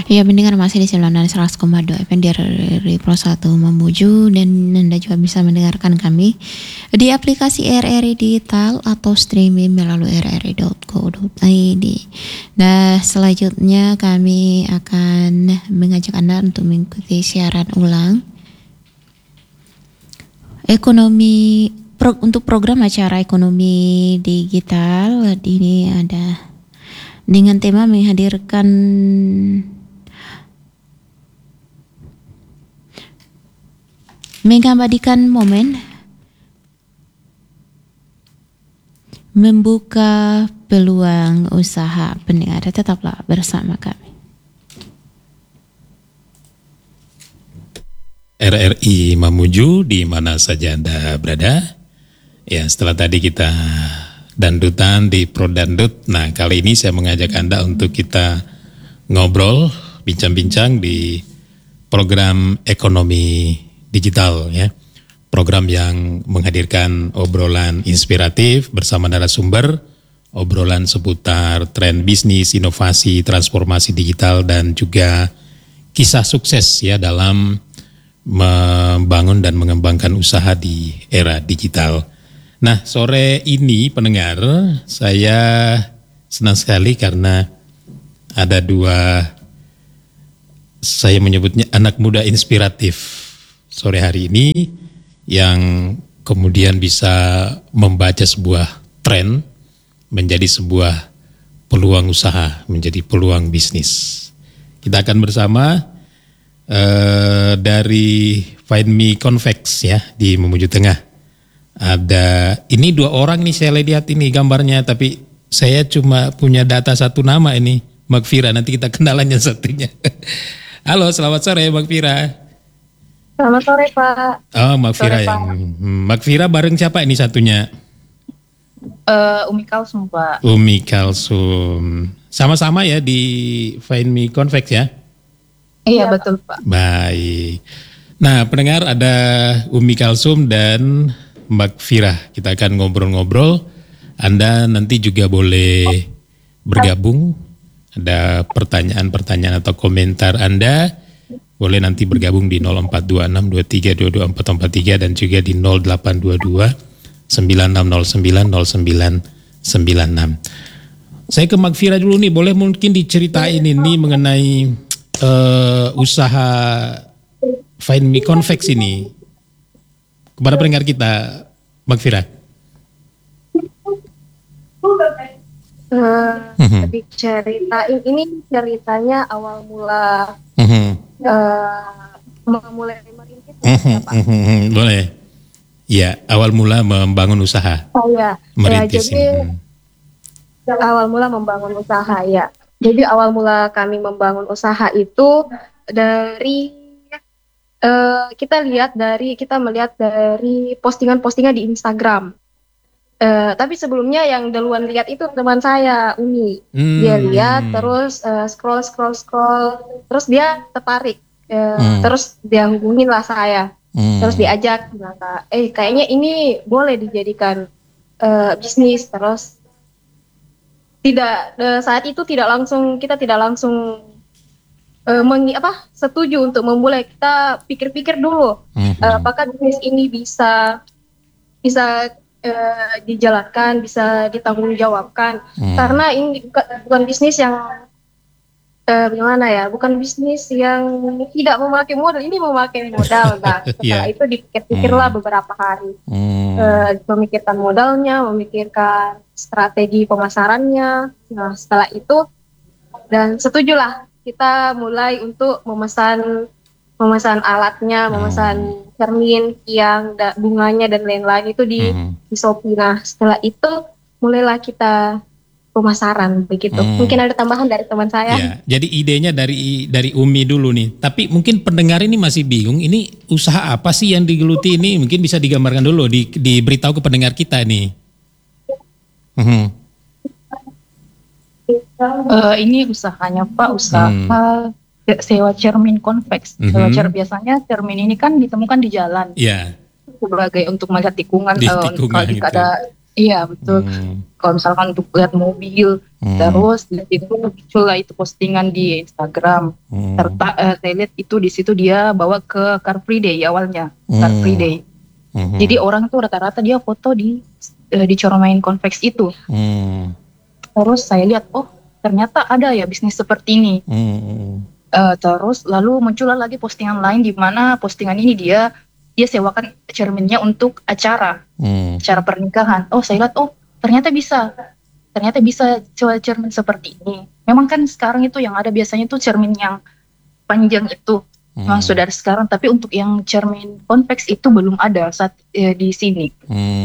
Ya mendengar masih di Selonan 100,2 FM dari Pro 1 Mamuju, dan Anda juga bisa mendengarkan kami di aplikasi RRI Digital atau streaming melalui rri.co.id. Nah, selanjutnya kami akan mengajak Anda untuk mengikuti siaran ulang untuk program acara ekonomi digital. Ini ada dengan tema mengabadikan momen membuka peluang usaha. Pendengar, tetaplah bersama kami. RRI Mamuju di mana saja Anda berada. Ya, setelah tadi kita dandutan di Pro Dandut. Nah, kali ini saya mengajak Anda untuk kita ngobrol, bincang-bincang di program ekonomi digital ya. Program yang menghadirkan obrolan inspiratif bersama narasumber, obrolan seputar tren bisnis, inovasi, transformasi digital, dan juga kisah sukses ya dalam membangun dan mengembangkan usaha di era digital. Nah, sore ini pendengar, saya senang sekali karena ada dua, saya menyebutnya anak muda inspiratif sore hari ini yang kemudian bisa membaca sebuah tren menjadi sebuah peluang usaha, menjadi peluang bisnis. Kita akan bersama dari Find Me Convex ya di Mamuju Tengah. Ada ini dua orang nih, saya lihat ini gambarnya, tapi saya cuma punya data satu nama ini, Magfira. Nanti kita kenalannya satunya. Halo, selamat sore Magfira. Selamat sore Pak. Oh, Magfira yang Magfira bareng siapa ini satunya? Umi Kalsum Pak. Umi Kalsum. Sama-sama ya di Find Me Convex ya? Iya betul Pak. Baik. Nah, pendengar, ada Umi Kalsum dan Mbak Fira. Kita akan ngobrol-ngobrol. Anda nanti juga boleh bergabung. Ada pertanyaan-pertanyaan atau komentar Anda, boleh nanti bergabung di 042623224443 dan juga di 0822 96090996. Saya ke Mbak Fira dulu nih, boleh mungkin diceritain ini mengenai usaha Find Me Convex ini kepada pendengar kita, Mbak Fira. Lebih ceritain, ini ceritanya awal mula memulai merintis Pak. Boleh. Ya, awal mula membangun usaha. Oh ya, merintis jadi awal mula membangun usaha ya. Jadi awal mula kami membangun usaha itu dari kita melihat dari postingan-postingan di Instagram. Tapi sebelumnya yang duluan lihat itu teman saya, Umi. Dia lihat terus scroll, terus dia tertarik. Terus dia hubungin lah saya. Terus diajak, kayaknya ini boleh dijadikan bisnis. Terus saat itu kita tidak langsung setuju untuk memulai. Kita pikir-pikir dulu apakah bisnis ini bisa dijalankan, bisa ditanggungjawabkan. Karena ini bukan bisnis yang bukan bisnis yang tidak memakai modal. Ini memakai modal. Nah, setelah itu dipikir-pikirlah beberapa hari. Memikirkan modalnya, memikirkan strategi pemasarannya. Nah, setelah itu dan setujulah kita mulai untuk memesan alatnya, memesan cermin, tiang, bunganya dan lain-lain itu di Shopee. Nah, setelah itu mulailah kita pemasaran begitu. Mungkin ada tambahan dari teman saya. Ya, jadi idenya dari Umi dulu nih. Tapi mungkin pendengar ini masih bingung, ini usaha apa sih yang digeluti ini? Mungkin bisa digambarkan dulu, diberitahu ke pendengar kita nih. Ini usahanya Pak, usaha sewa cermin konveks. Biasanya cermin ini kan ditemukan di jalan. Iya. Sebagai untuk melihat tikungan, Tikungan kalau gitu. ada Iya betul. Kalau misalkan untuk lihat mobil, terus itu muncullah itu postingan di Instagram. Serta saya lihat itu di situ dia bawa ke Car Free Day awalnya, Car Free Day. Jadi orang tuh rata-rata dia foto di Coromain Convex itu. Terus saya lihat, oh ternyata ada ya bisnis seperti ini. Terus lalu muncullah lagi postingan lain di mana postingan ini dia sewakan cerminnya untuk acara pernikahan. Oh saya lihat, oh ternyata bisa sewa cermin seperti ini. Memang kan sekarang itu yang ada biasanya tuh cermin yang panjang itu memang sudah ada sekarang, tapi untuk yang cermin convex itu belum ada saat di sini.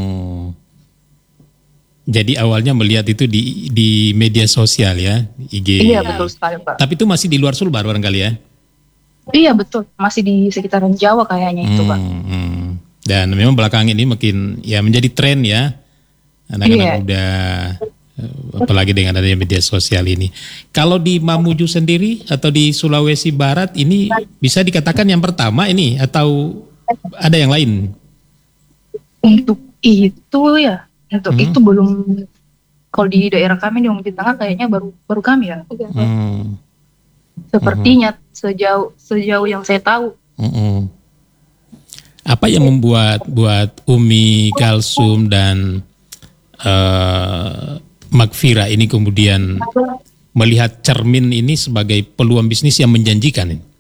Jadi awalnya melihat itu di media sosial ya, IG. Iya betul sekali Pak. Tapi itu masih di luar Sulbar barangkali ya? Iya betul, masih di sekitaran Jawa kayaknya itu Pak. Dan memang belakangan ini makin ya menjadi tren ya, anak-anak muda, apalagi dengan adanya media sosial ini. Kalau di Mamuju sendiri atau di Sulawesi Barat ini bisa dikatakan yang pertama ini atau ada yang lain? Untuk itu ya, itu belum. Kalau di daerah kami di Mamuju Tengah kayaknya baru kami ya. Sepertinya sejauh yang saya tahu. Apa yang membuat Umi, Kalsum dan Magfira ini kemudian melihat cermin ini sebagai peluang bisnis yang menjanjikan ini?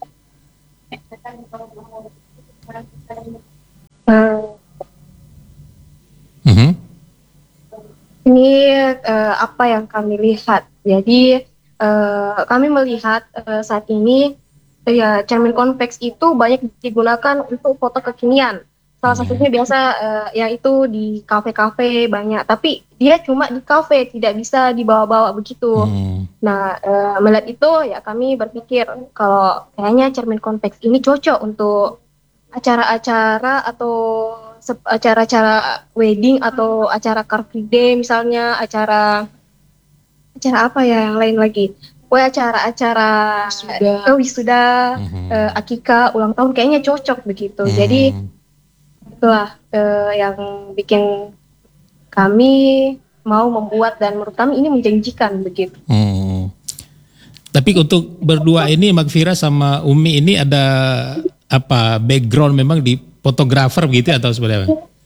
Ini apa yang kami lihat. Jadi kami melihat saat ini ya cermin convex itu banyak digunakan untuk foto kekinian. Salah satunya biasa yaitu di kafe-kafe banyak, tapi dia cuma di kafe, tidak bisa dibawa-bawa begitu. Nah, melihat itu ya kami berpikir kalau kayaknya cermin convex ini cocok untuk acara-acara atau acara-acara wedding atau acara car free day misalnya, acara apa ya yang lain lagi. Acara-acara wisuda, akikah, ulang tahun kayaknya cocok begitu. Jadi itulah yang bikin kami mau membuat dan menurut kami ini menjanjikan begitu. Tapi untuk berdua ini Magfira sama Umi ini ada apa background memang di fotografer begitu atau seperti apa?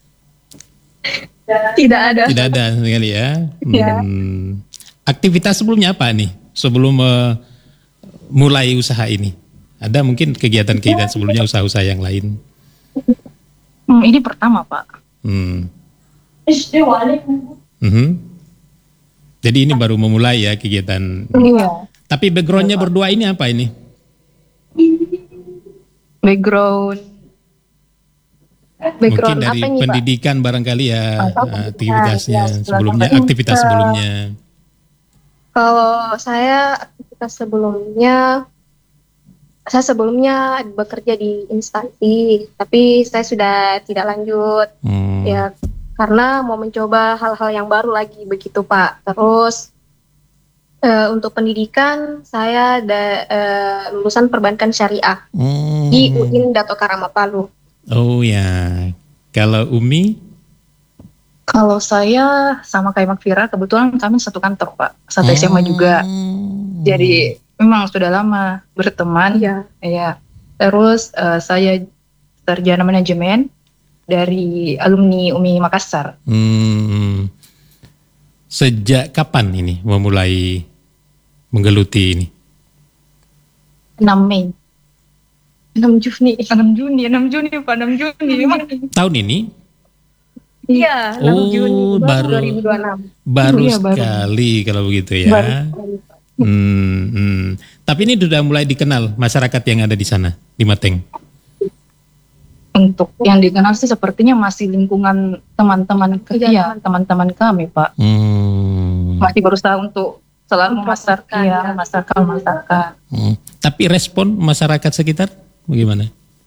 Tidak ada. Tidak ada sekali ya. Aktivitas sebelumnya apa nih? Sebelum mulai usaha ini, ada mungkin kegiatan-kegiatan sebelumnya, usaha-usaha yang lain? Ini pertama Pak. Jadi ini baru memulai ya kegiatan. Iya. Tapi backgroundnya berdua ini apa ini? Background Mungkin dari apa ini, pendidikan Pak? Barangkali ya, aktivitasnya sebelumnya, aktivitas sebelumnya. Kalau saya aktivitas sebelumnya, saya sebelumnya bekerja di instansi, tapi saya sudah tidak lanjut, ya karena mau mencoba hal-hal yang baru lagi begitu Pak. Terus untuk pendidikan saya lulusan perbankan syariah di UIN Dato Karama Palu. Oh ya, kalau Umi? Kalau saya sama kayak Magfira, kebetulan kami satu kantor Pak, satu SMA juga. Jadi memang sudah lama berteman. Ya. Terus saya sarjana manajemen dari alumni UMI Makassar. Sejak kapan ini memulai menggeluti ini? 6 Mei. 6 Juni Pak, 6 Juni. Tahun ini? Iya, 6 Juni baru 2026. Baru sekali kalau begitu ya. Tapi ini sudah mulai dikenal masyarakat yang ada di sana, di Mateng. Untuk yang dikenal sih sepertinya masih lingkungan teman-teman kami Pak. Masih berusaha untuk selalu memasarkan, masyarakat. Tapi respon masyarakat sekitar bagaimana?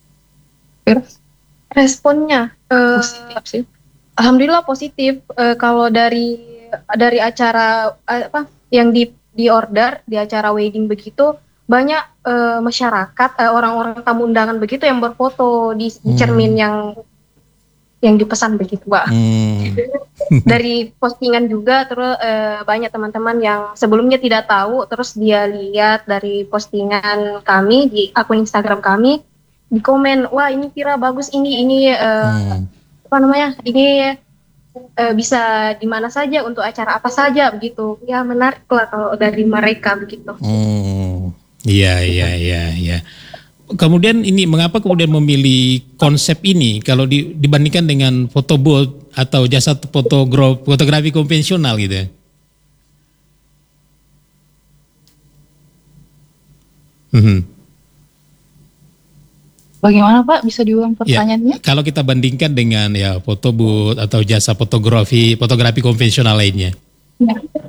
Responnya positif sih. Alhamdulillah positif. Kalau dari acara yang di order di acara wedding begitu, banyak masyarakat, orang-orang tamu undangan begitu yang berfoto di cermin yang dipesan begitu Pak. dari postingan juga, terus banyak teman-teman yang sebelumnya tidak tahu, terus dia lihat dari postingan kami di akun Instagram kami, di komen, wah ini Vira bagus, ini apa namanya, ini bisa di mana saja, untuk acara apa saja begitu. Ya menarik lah kalau dari mereka begitu. Iya. Kemudian ini mengapa kemudian memilih konsep ini kalau dibandingkan dengan foto booth atau jasa fotografi konvensional gitu ya? Bagaimana Pak? Bisa diulang pertanyaannya? Ya, kalau kita bandingkan dengan ya foto booth atau jasa fotografi konvensional lainnya. Ya.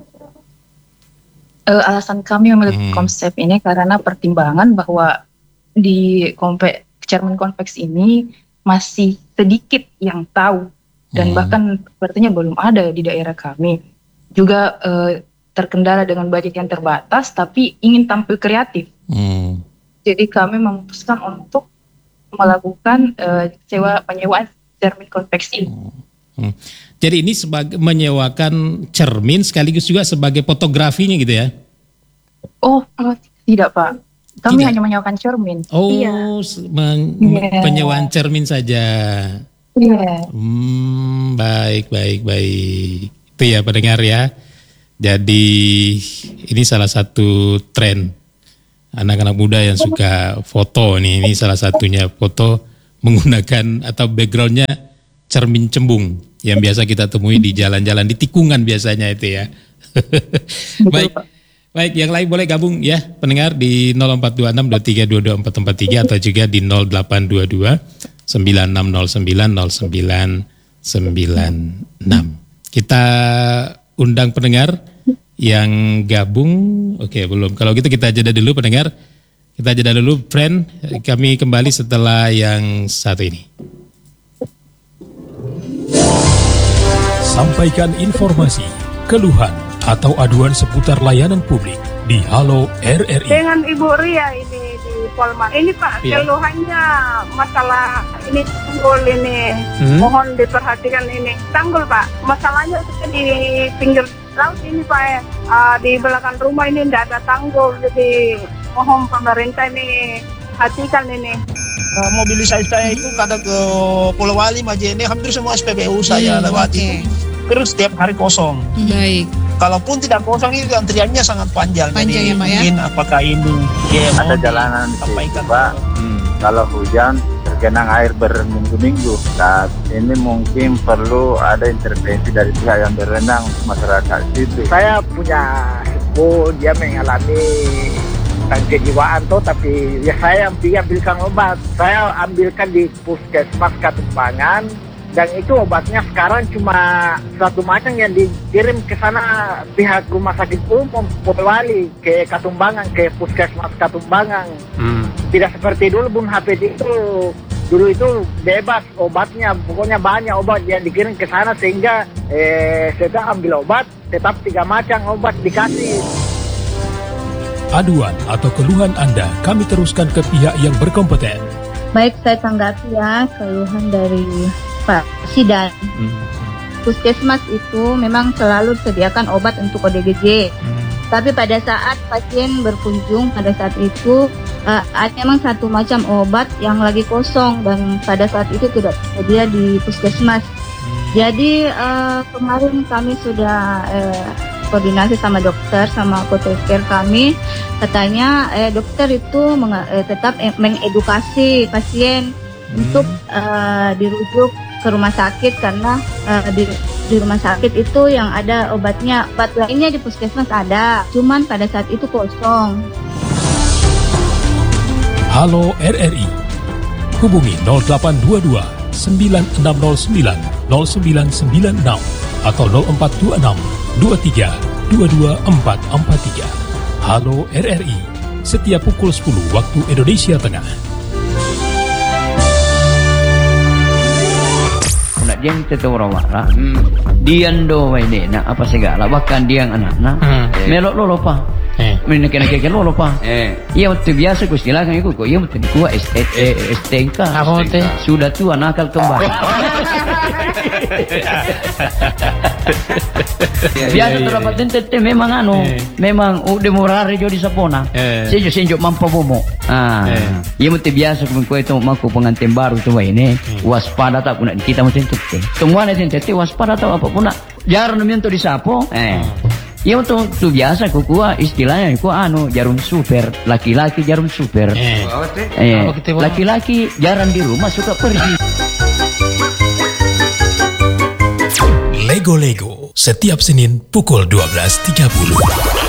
Alasan kami memilih konsep ini karena pertimbangan bahwa di Cermin Convex ini masih sedikit yang tahu dan bahkan sepertinya belum ada di daerah kami. Juga terkendala dengan budget yang terbatas tapi ingin tampil kreatif. Jadi kami memutuskan untuk melakukan penyewaan cermin konveksi. Jadi ini sebagai menyewakan cermin sekaligus juga sebagai fotografinya gitu ya? Oh tidak Pak. Kami hanya menyewakan cermin. Oh, penyewaan cermin saja. Iya. Baik. Itu ya pendengar ya. Jadi ini salah satu tren anak-anak muda yang suka foto nih. Ini salah satunya foto menggunakan atau backgroundnya cermin cembung yang biasa kita temui di jalan-jalan di tikungan biasanya itu ya. Baik, yang lain boleh gabung ya pendengar di 042623224443 atau juga di 0822 96090996. Kita undang pendengar yang gabung. Oke, belum. Kalau gitu kita jeda dulu pendengar. Kita jeda dulu friend. Kami kembali setelah yang satu ini. Sampaikan informasi, keluhan atau aduan seputar layanan publik di Halo RRI. Dengan Ibu Ria ini di Polma. Ini Pak, keluhannya masalah ini tanggul ini. Mohon diperhatikan ini. Tanggul Pak, masalahnya di pinggir laut ini Pak. Di belakang rumah ini tidak ada tanggul. Jadi mohon pemerintah ini hatikan ini. Mobilisasi saya itu kadang ke Pulau Wali, Majene, hampir semua SPBU saya lewati. Terus setiap hari kosong. Baik. Kalaupun tidak kosong itu antriannya sangat panjang. Jadi ya, Pak, ya? mungkin apakah ini ada jalanan di situ, Pak. Kalau hujan tergenang air berminggu-minggu. Saat ini mungkin perlu ada intervensi dari pihak yang berwenang untuk masyarakat situ. Saya punya sepupu, dia mengalami kejiwaan tuh, tapi ya saya ambilkan obat. Saya ambilkan di puskesmas Katumbangan. Dan itu obatnya sekarang cuma satu macam yang dikirim ke sana pihak rumah sakit umum Polewali ke Katumbangan, ke puskesmas Katumbangan. Tidak seperti dulu Bung Hafid itu. Dulu itu bebas obatnya, pokoknya banyak obat yang dikirim ke sana sehingga saya ambil obat, tetap 3 macam obat dikasih. Aduan atau keluhan Anda kami teruskan ke pihak yang berkompeten. Baik, saya tanggapi ya keluhan dari Pak Sidan. Puskesmas itu memang selalu disediakan obat untuk ODGJ. Tapi pada saat pasien berkunjung pada saat itu ada memang satu macam obat yang lagi kosong dan pada saat itu tidak tersedia di puskesmas. Jadi kemarin kami sudah koordinasi sama dokter, sama apoteker kami. Katanya dokter itu tetap mengedukasi pasien untuk dirujuk ke rumah sakit karena di rumah sakit itu yang ada obatnya. Obat lainnya di puskesmas ada, cuman pada saat itu kosong. Halo RRI, hubungi 0822 9609 0996 atau 0426 23 22443. Halo RRI, setiap pukul 10 waktu Indonesia Tengah. Dia kita tahu orang marah. Dia ndo ini nak apa segala bahkan dia yang anak-anak melok lo pa. Menak-nak lo pa. Ia waktu biasa ku silakan ikut kok. Ia waktu dua STNK. Sudah tua nakal kembali. Biasa terdapat tente memang memang udah murah jo di sapona. Senjo mampu bomo. Ia mesti biasa kau itu maku pengantin baru tu ini waspada tak pun kita mesti tente. Semua tente waspada tak apa pun jarang nemian tu disapo. Ya untuk tu biasa kuah istilahnya jarum super laki-laki jarum super. Laki-laki jarang di rumah suka pergi. Lego setiap Senin pukul 12.30.